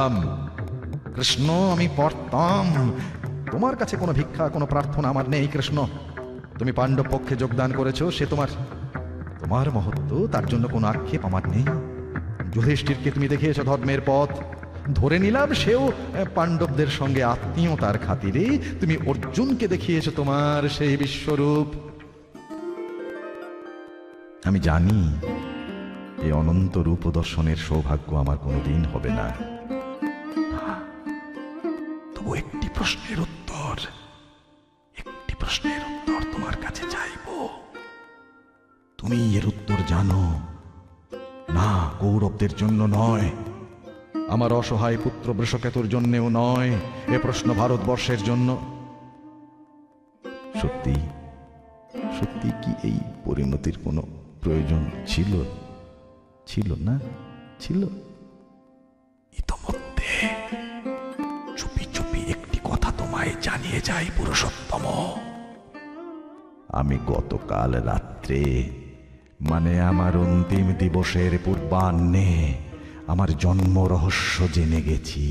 কৃষ্ণ আমি পড়তাম, তোমার কাছে কোনো ভিক্ষা কোনো প্রার্থনা আমার নেই কৃষ্ণ। তুমি পাণ্ডব পক্ষে যোগদান করেছো, সে তোমার মহত্ব, তার জন্য কোনো আক্ষেপ আমার নেই। যুধিষ্ঠিরকে তুমি দেখিয়েছো ধর্মের পথ, ধরে নিলাম সেও পাণ্ডবদের সঙ্গে আত্মীয়তার খাতিরে। তুমি অর্জুনকে দেখিয়েছো তোমার সেই বিশ্বরূপ। আমি জানি এই অনন্ত রূপ দর্শনের সৌভাগ্য আমার কোনোদিন হবে না। তবু একটি প্রশ্নের উত্তর তোমার কাছে চাইব। তুমি এর উত্তর জানো না? কৌরবদের জন্য নয়, আমার অসহায় পুত্র বৃষকেতুর জন্যেও নয়, এ প্রশ্ন ভারতবর্ষের জন্য। সত্যি সত্যি কি এই পরিণতির কোনো প্রয়োজন ছিল? ছিল না? ছিল। ইতোমধ্যে চুপি চুপি একটি কথা তোমায় জানিয়ে যাই পুরুষোত্তম। আমি গতকাল রাত্রে, মানে আমার অন্তিম দিবসের পূর্বাহ্নে, আমার জন্ম রহস্য জেনে গেছি।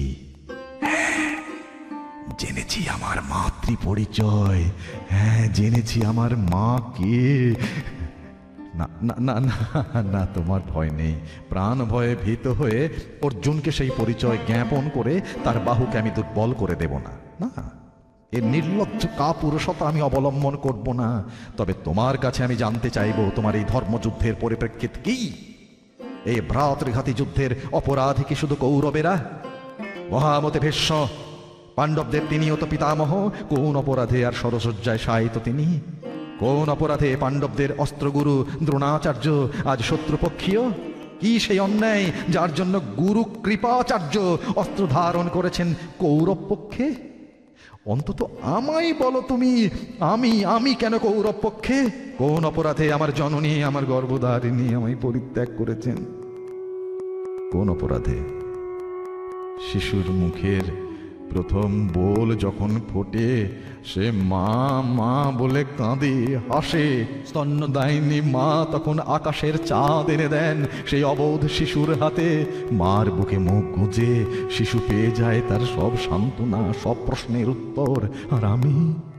জেনেছি আমার মাতৃ পরিচয়। হ্যাঁ, জেনেছি আমার মা কে। না না না না না, তোমার ভয় নেই। প্রাণ ভয়ে ভীত হয়ে অর্জুনকে সেই পরিচয় জ্ঞাপন করে তার বাহুকে আমি দুর্বল করে দেব না। না, এর নির্লজ্জ কাপুরুষতা আমি অবলম্বন করব না। তবে তোমার কাছে আমি জানতে চাইব, তোমার এই ধর্মযুদ্ধের পরিপ্রেক্ষিত কি? এই ভ্রাতৃঘাতী যুদ্ধের অপরাধী কি শুধু কৌরবেরা? মহামতে ভীষ্ম, পাণ্ডবদের তিনিও তো পিতামহ। কোন অপরাধে আর সরসজ্জায় শায়িত তিনি? কোন অপরাধে পাণ্ডবদের অস্ত্রগুরু দ্রোণাচার্য আজ শত্রুপক্ষীয়? কি সেই অন্যায় যার জন্য গুরু কৃপাচার্য অস্ত্র ধারণ করেছেন কৌরব পক্ষে? অন্তত আমায় বলো তুমি, আমি কেন কৌরব পক্ষে? কোন অপরাধে আমার জননী, আমার গর্ভধারিণী আমায় পরিত্যাগ করেছেন? কোন অপরাধে? শিশুর মুখের প্রথম বোল যখন ফোটে, সে মা মা বলে কাঁদে, হাসে। স্তন্যদায়িনী মা তখন আকাশের চাঁদ এনে দেন সেই অবোধ শিশুর হাতে। মার বুকে মুখ গুঁজে শিশু পেয়ে যায় তার সব সান্ত্বনা, সব প্রশ্নের উত্তর। আর আমি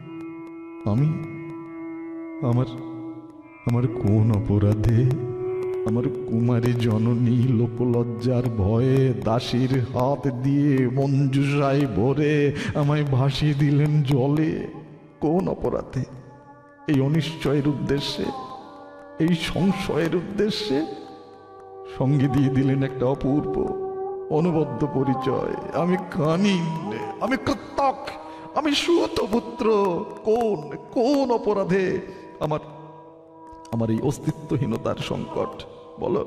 আমার কোন অপরাধে আমার কুমারী জননী লোকলজ্জার ভয়ে দাসীর হাত দিয়ে মঞ্জুষায় ভরে আমায় ভাসিয়ে দিলেন জলে? কোন অপরাধে? এই অনিশ্চয়ের উদ্দেশ্যে, এই সংশয়ের উদ্দেশ্যে সঙ্গে দিয়ে দিলেন একটা অপূর্ব অনবদ্য পরিচয়। আমি কানিন, আমি কৃতক, আমি সুতপুত্র। কোন অপরাধে আমার এই অস্তিত্বহীনতার সংকট? বলো।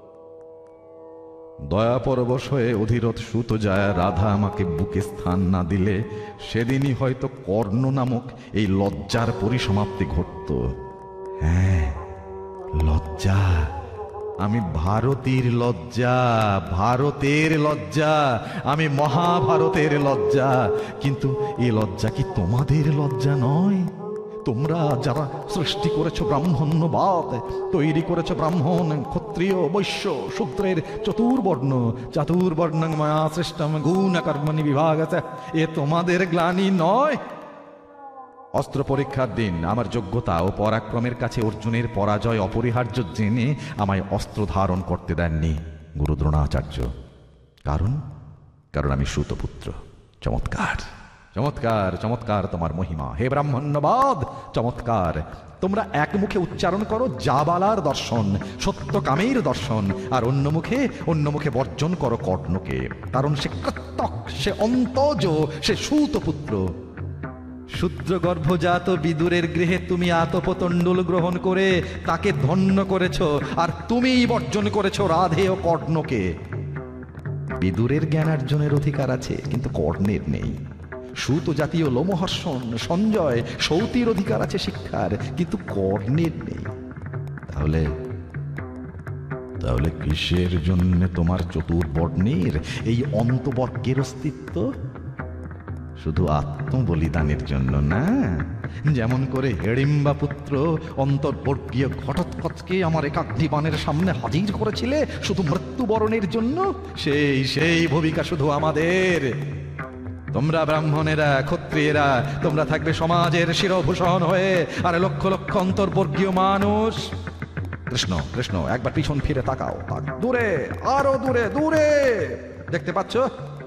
দয়া পরবশ হয়ে অধীরথ সুত যায় রাধা আমাকে বুকে স্থান না দিলে সেদিনই হয়তো কর্ণ নামক এই লজ্জার পরিসমাপ্তি ঘটত। হ্যাঁ, লজ্জা। আমি ভারতীর লজ্জা, ভারতের লজ্জা, আমি মহাভারতের লজ্জা। কিন্তু এ লজ্জা কি তোমাদের লজ্জা নয়? তোমরা যারা সৃষ্টি করেছ ব্রাহ্মণ্যবাদ, তৈরি করেছ ব্রাহ্মণ, ক্ষত্রিয়, বৈশ্য, শূদ্রের চাতুর্বর্ণং মায়া সৃষ্টম গুণ কর্মণি বিভাগস্য, এ তোমাদের গ্লানি নয়? অস্ত্র পরীক্ষার দিন আমার যোগ্যতা ও পরাক্রমের কাছে অর্জুনের পরাজয় অপরিহার্য জেনে আমায় অস্ত্র ধারণ করতে দেননি গুরু দ্রোণাচার্য। কারণ আমি সুতপুত্র। চমৎকার চমৎকার চমৎকার তোমার মহিমা, হে ব্রাহ্মণ্যবাদ, চমৎকার। তোমরা এক মুখে উচ্চারণ করো জাবালার দর্শন, সত্যকামের দর্শন, আর অন্য মুখে বর্জন করো কর্ণকে। কারণ সে কৃতক, সে অন্তজ, সে সুতপুত্র। শূদ্র গর্ভজাত বিদুরের গৃহে তুমি আতপতণ্ডুল গ্রহণ করে তাকে ধন্য করেছ, আর তুমিই বর্জন করেছ রাধে ও কর্ণকে। বিদুরের জ্ঞানার্জনের অধিকার আছে, কিন্তু কর্ণের নেই। সুত জাতীয় লোমহর্ষণ, সঞ্জয়, সৌতির অধিকার আছে শিক্ষার, কিন্তু কর্ণের নেই। তাহলে কিসের জন্য তোমার চতুর্বর্ণের এই অন্তবর্গের অস্তিত্ব? শুধু আত্মবলিদানের জন্য না, যেমন করে হিড়িম্বা পুত্র অন্তর্বর্গীয় ঘটোৎকচকে আমার একাগ্নিবাণের সামনে হাজির করেছিলে শুধু মৃত্যুবরণের জন্য, সেই ভূমিকা শুধু আমাদের। তোমরা ব্রাহ্মণেরা, ক্ষত্রিয়েরা, তোমরা থাকবে সমাজের শিরভূষণ হয়ে, আর লক্ষ লক্ষ অন্তর্বর্গীয় মানুষ। কৃষ্ণ কৃষ্ণ, একবার পিছন ফিরে তাকাও, দূরে, আরো দূরে দূরে, দেখতে পাচ্ছ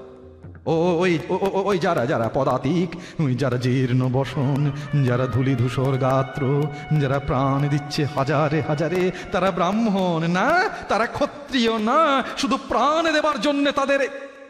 ওই যারা পদাতিক, ওই যারা জীর্ণ বসন, যারা ধূলি ধূসর গাত্র, যারা প্রাণ দিচ্ছে হাজারে হাজারে, তারা ব্রাহ্মণ না, তারা ক্ষত্রিয় না, শুধু প্রাণ দেবার জন্য তাদের।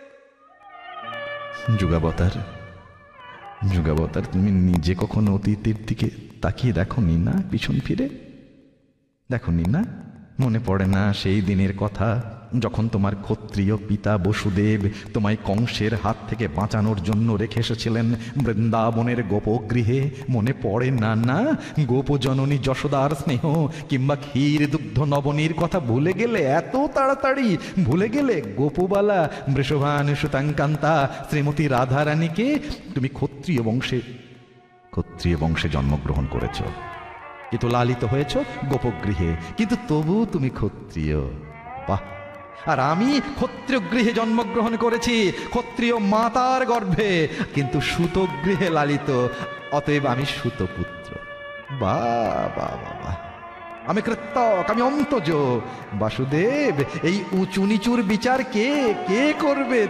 যুগাবতার, যুগাবতার, তুমি নিজে কখনো অতীতের দিকে তাকিয়ে দেখোনি না? পিছন ফিরে দেখোনি না? মনে পড়ে না সেই দিনের কথা, যখন তোমার ক্ষত্রিয় পিতা বসুদেব তোমায় কংসের হাত থেকে বাঁচানোর জন্য রেখে এসেছিলেন বৃন্দাবনের গোপগৃহে? মনে পড়ে না? না, গোপজননী যশোদার স্নেহ কিংবা ক্ষীর দুগ্ধ নবনীর কথা ভুলে গেলে? এত তাড়াতাড়ি ভুলে গেলে গোপবালা বৃষভান সুতাঙ্কান্তা শ্রীমতী রাধারানীকে? তুমি ক্ষত্রিয় বংশে জন্মগ্রহণ করেছ, কিন্তু লালিত হয়েছ গোপগৃহে, কিন্তু তবু তুমি ক্ষত্রিয়। বাহ! আর আমি ক্ষত্রিয় গৃহে জন্মগ্রহণ করেছি, ক্ষত্রিয় মাতার গর্ভে, কিন্তু সুতগৃহে লালিত, অতএব আমি সুতপুত্র। বাবা বাবা, আমি কৃতক, আমি অন্তজ। বাসুদেব, এই উঁচু নিচুর বিচার কে করবে?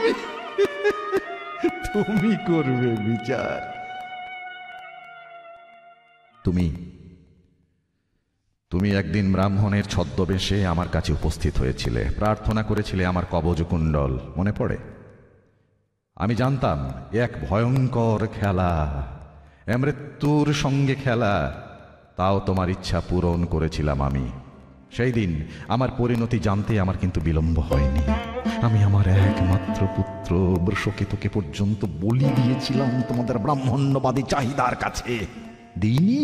তুমি করবে বিচার। তুমি একদিন ব্রাহ্মণের ছদ্মবেশে আমার কাছে উপস্থিত হয়েছিলে, প্রার্থনা করেছিলে আমার কবচকুণ্ডল, মনে পড়ে? আমি জানতাম এক ভয়ঙ্কর খেলা, মৃত্যুর সঙ্গে খেলা, তাও তোমার ইচ্ছা পূরণ করেছিলাম আমি। সেই দিন আমার পরিণতি জানতে আমার কিন্তু বিলম্ব হয়নি। আমি আমার একমাত্র পুত্র বৃষকেতুকে পর্যন্ত বলি দিয়েছিলাম তোমাদের ব্রাহ্মণ্যবাদী চাহিদার কাছে। দিইনি?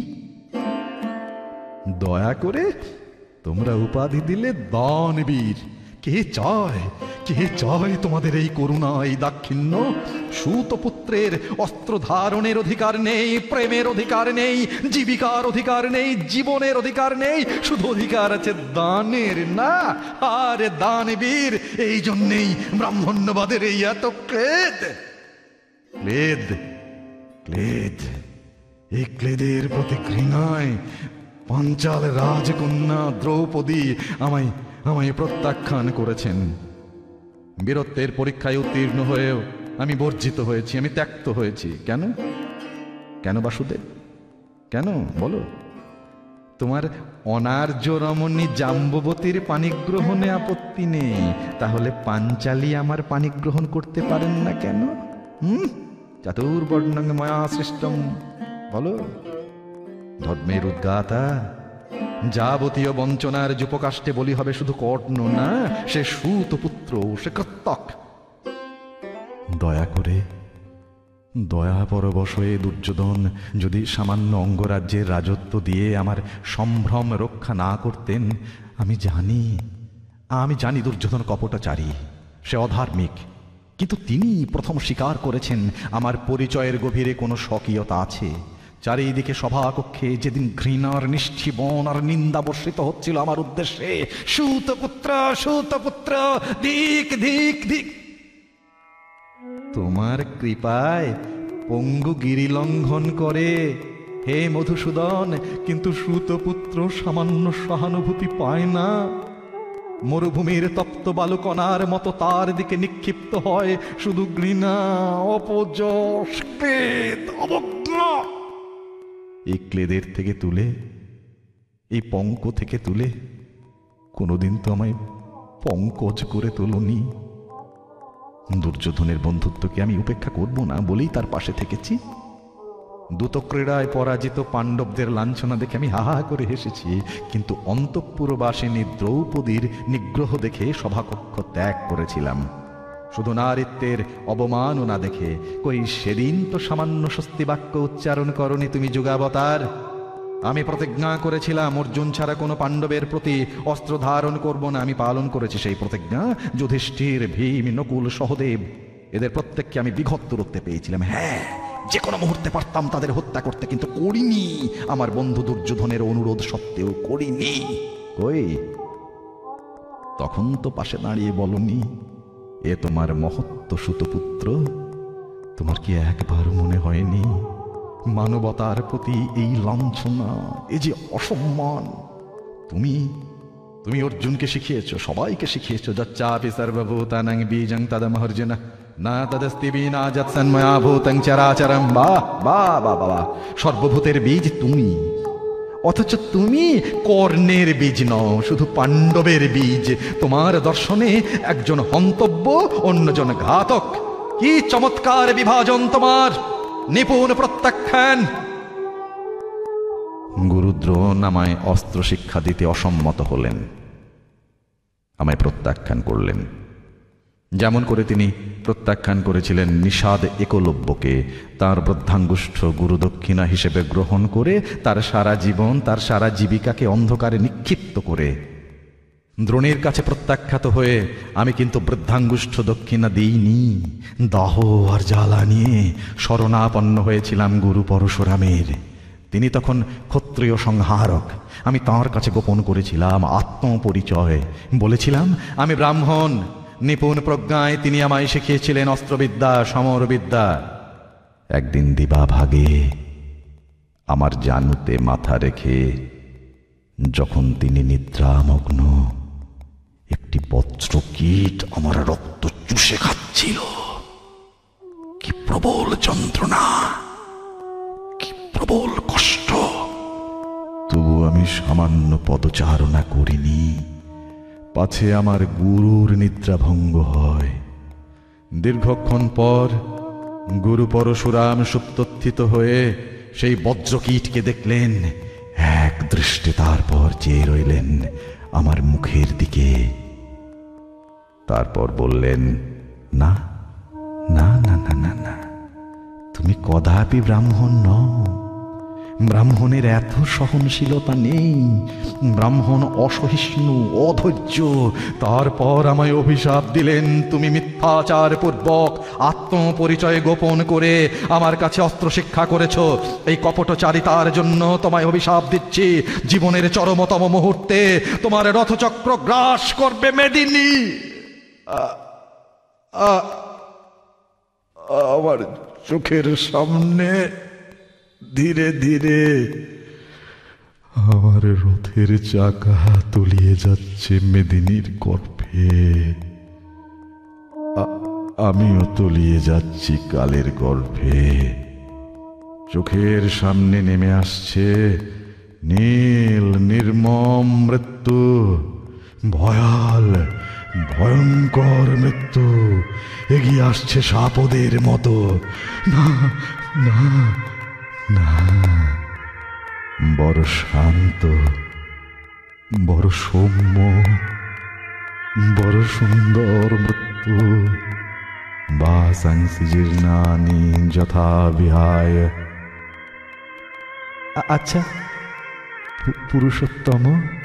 দয়া করে তোমরা উপাধি দিলে দানবীর। কে চায় তোমাদের এই করুণা, এই দাক্ষিণ্য? সুতপুত্রের অস্ত্র ধারণের অধিকার নেই, প্রেমের অধিকার নেই, জীবিকার অধিকার নেই, জীবনের অধিকার নেই, শুধু অধিকার আছে দানের। না, আরে দানবীর, এই জন্যেই ব্রাহ্মণ্যবাদের এই এত ক্লেদ। এই ক্লেদের প্রতি ঘৃণায় পাঞ্চাল রাজকন্যা দ্রৌপদী আমায় প্রত্যাখ্যান করেছেন। বীরত্বের পরীক্ষায় উত্তীর্ণ হয়েও আমি বর্জিত হয়েছি, আমি ত্যক্ত হয়েছি। কেন বাসুদেব? কেন বলো? তোমার অনার্য রমণী জাম্ববতীর পানিগ্রহণে আপত্তি নেই, তাহলে পাঞ্চালী আমার পানিগ্রহণ করতে পারেন না কেন? চাতুর্বর্ণং মায়া সৃষ্টম, বলো। ধর্মের উদ্গাতা, যাবতীয় বঞ্চনার যুপকাষ্টে বলি হবে শুধু কর্ণ না, সে সুতপুত্র, সে কর্তক। দয়া করে, দয়া পরবশ হয়ে দুর্যোধন যদি সামান্য অঙ্গরাজ্যের রাজত্ব দিয়ে আমার সম্ভ্রম রক্ষা না করতেন, আমি জানি দুর্যোধন কপটাচারী, সে অধার্মিক, কিন্তু তিনি প্রথম স্বীকার করেছেন আমার পরিচয়ের গভীরে কোনো স্বকীয়তা আছে। চারিদিকে সভাকক্ষে যেদিন ঘৃণার নিশ্চিবন আর নিন্দা বর্ষিত হচ্ছিল আমার উদ্দেশ্যে, সুতপুত্র, ধিক ধিক ধিক, তোমার কৃপায় পঙ্গু গিরি লঙ্ঘন করে হে মধুসূদন, কিন্তু সুতপুত্র সামান্য সহানুভূতি পায় না। মরুভূমির তপ্ত বালুকণার মতো তার দিকে নিক্ষিপ্ত হয় শুধু ঘৃণা, অপযশ, ক্লেদ, অবজ্ঞা। এই ক্লেদের থেকে তুলে, এই পঙ্ক থেকে তুলে কোনোদিন তো আমায় পঙ্কজ করে তোলনি। দুর্যোধনের বন্ধুত্বকে আমি উপেক্ষা করব না বলেই তার পাশে থেকেছি। দ্যুতক্রীড়ায় পরাজিত পাণ্ডবদের লাঞ্ছনা দেখে আমি হাহা করে হেসেছি, কিন্তু অন্তঃপুরবাসিনী দ্রৌপদীর নিগ্রহ দেখে সভাকক্ষ ত্যাগ করেছিলাম। শুধু নারীত্বের অবমাননা দেখে। কই সেদিন তো সামান্য স্বস্তি বাক্য উচ্চারণ করনি তুমি যুগাবতার। আমি প্রতিজ্ঞা করেছিলাম অর্জুন ছাড়া কোনো পাণ্ডবের প্রতি অস্ত্র ধারণ করব না। আমি পালন করেছি সেই প্রতিজ্ঞা। যুধিষ্ঠির, ভীম, নকুল, সহদেব, এদের প্রত্যেককে আমি বিঘত দূরত্বে পেয়েছিলাম। হ্যাঁ, যে কোনো মুহূর্তে পারতাম তাদের হত্যা করতে, কিন্তু করিনি। আমার বন্ধু দুর্যোধনের অনুরোধ সত্ত্বেও করিনি। কই, তখন তো পাশে দাঁড়িয়ে বলনি এ তোমার মহত্ব সুতপুত্র? তোমার কি একবার মনে হয়নি মানবতার প্রতি এই লাঞ্ছনা, এই যে অসম্মান তুমি তুমি অর্জুনকে শিখিয়েছ, সবাইকে শিখিয়েছ। যচ্চাপি সর্বভূতানাং বীজং তদমহর্জুনঃ না তদস্তি বিনা যৎসন্ময়া ভূতং চরাচরম। বাহ বাহ বাহ বাহ, সর্বভূতের বীজ তুমি, অথচ তুমি কর্ণের বীজ নও, শুধু পাণ্ডবের বীজ। তোমার দর্শনে একজন হন্তব্য, অন্যজন ঘাতক। কি চমৎকার বিভাজন তোমার, নিপুণ প্রত্যাখ্যান। গুরু দ্রোণ আমায় অস্ত্র শিক্ষা দিতে অসম্মত হলেন, আমায় প্রত্যাখ্যান করলেন। যেমন করে তিনি প্রত্যাখ্যান করেছিলেন নিষাদ একলব্যকে, তার বৃদ্ধাঙ্গুষ্ঠ গুরুদক্ষিণা হিসেবে গ্রহণ করে তার সারা জীবন, তার সারা জীবিকাকে অন্ধকারে নিক্ষিপ্ত করে। দ্রোণের কাছে প্রত্যাখ্যাত হয়ে আমি কিন্তু বৃদ্ধাঙ্গুষ্ঠ দক্ষিণা দিইনি। দাহ আর জ্বালা নিয়ে শরণাপন্ন হয়েছিলাম গুরু পরশুরামের। তিনি তখন ক্ষত্রিয় সংহারক। আমি তাঁর কাছে গোপন করেছিলাম আত্মপরিচয়, বলেছিলাম আমি ব্রাহ্মণ। নিপুণ প্রজ্ঞায় তিনি আমায় শিখিয়েছিলেন অস্ত্রবিদ্যা, সমরবিদ্যা। একদিন দিবাভাগে আমার জানুতে মাথা রেখে যখন তিনি নিদ্রামগ্ন, একটি বজ্রকীট আমার রক্ত চুষে খাচ্ছিল। কি প্রবল যন্ত্রণা, কি প্রবল কষ্ট! তবু আমি সামান্য পদচারণা করিনি, পাছে আমার গুরুর নিদ্রাভঙ্গ হয়। দীর্ঘক্ষণ পর গুরু পরশুরাম সুপ্তথিত হয়ে সেই বজ্রকীটকে দেখলেন। এক দৃষ্টে তারপর চেয়ে রইলেন আমার মুখের দিকে। তারপর বললেন, না না না না না না, তুমি কদাপি ব্রাহ্মণ নও। ব্রাহ্মণের এত সহনশীলতা নেই। ব্রাহ্মণ অসহিষ্ণু, অধৈর্য। তারপর আমায় অভিশাপ দিলেন, তুমি মিথ্যাচার পূর্বক আত্মপরিচয় গোপন করে আমার কাছে অস্ত্র শিক্ষা করেছ। এই কপটচারিতার জন্য তোমায় অভিশাপ দিচ্ছি। জীবনের চরমতম মুহূর্তে তোমার রথচক্র গ্রাস করবে মেদিনী। আমার চোখের সামনে ধীরে ধীরে আমার রথের চাকা তলিয়ে যাচ্ছে মেদিনীর গর্ভে। আমিও তলিয়ে যাচ্ছি কালের গর্ভে। চোখের সামনে নেমে আসছে নীল নির্মম মৃত্যু, ভয়াল ভয়ঙ্কর মৃত্যু। এগিয়ে আসছে সাপদের মতো। না না না, বড় শান্ত, বড় সৌম্য, বড় সুন্দর মৃত্যু। বাসাংসি জীর্ণানি যথা বিহায়। আচ্ছা পুরুষোত্তম,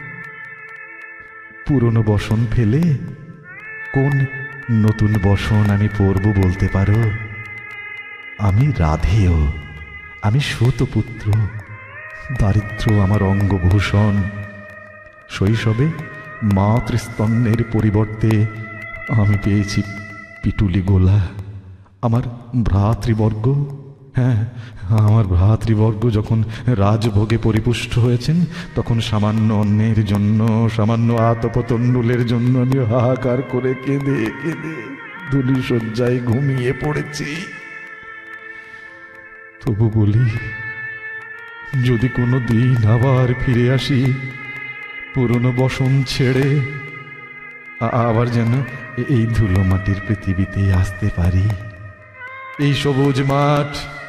পুরনো বসন ফেলে কোন নতুন বসন আমি পরব বলতে পারো? আমি রাধেয়, আমি সুতপুত্র। দারিদ্র আমার অঙ্গভূষণ। শৈশবে মাতৃস্তন্যের পরিবর্তে আমি পেয়েছি পিটুলি গোলা। আমার ভ্রাতৃবর্গ, হ্যাঁ আমার ভ্রাতৃবর্গ যখন রাজভোগে পরিপুষ্ট হয়েছেন, তখন সামান্য অন্নের জন্য, সামান্য আতপতণ্ডুলের জন্য আমি হাহাকার করে কেঁদে কেঁদে ধূলিশয্যায় ঘুমিয়ে পড়েছি। তবু বলি, যদি কোনো দিন আবার ফিরে আসি পুরনো বসন ছেড়ে, আবার যেন এই ধুলো মাটির পৃথিবীতে আসতে পারি। এই সবুজ মাঠ,